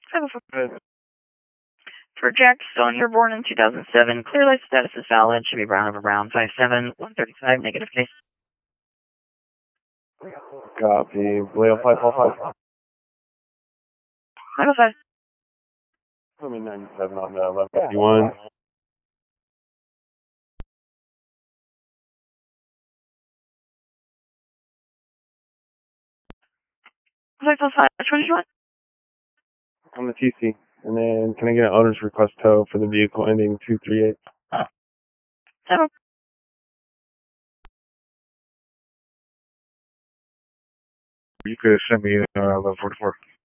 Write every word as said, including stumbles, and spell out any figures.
Good. For Jack Stone, you were born in two thousand seven. Clear life status is valid. Should be brown over brown. five seven, one thirty-five, negative case. Copy. Leo five four five. five oh five. Put me ninety-seven on the eleven fifty-one. five oh five. Which one did you want? On the T C. And then can I get an owner's request tow for the vehicle ending two three eight? seven. You could send me uh, eleven forty-four.